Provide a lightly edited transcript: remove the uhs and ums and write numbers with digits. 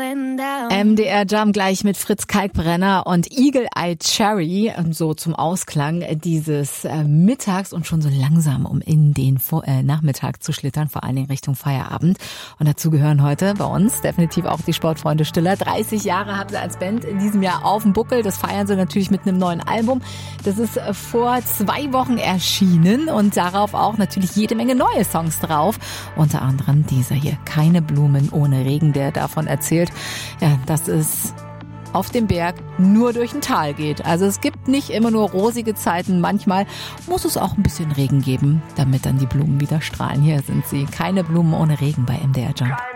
MDR Jam gleich mit Fritz Kalkbrenner und Eagle Eye Cherry, so zum Ausklang dieses Mittags und schon so langsam, um in den Nachmittag zu schlittern, vor allen Dingen Richtung Feierabend. Und dazu gehören heute bei uns definitiv auch die Sportfreunde Stiller. 30 Jahre haben sie als Band in diesem Jahr auf dem Buckel. Das feiern sie natürlich mit einem neuen Album. Das ist vor 2 Wochen erschienen und darauf auch natürlich jede Menge neue Songs drauf. Unter anderem dieser hier, Keine Blumen ohne Regen, der davon erzählt, ja, dass es auf dem Berg nur durch ein Tal geht. Also es gibt nicht immer nur rosige Zeiten. Manchmal muss es auch ein bisschen Regen geben, damit dann die Blumen wieder strahlen. Hier sind sie. Keine Blumen ohne Regen bei MDR Jam.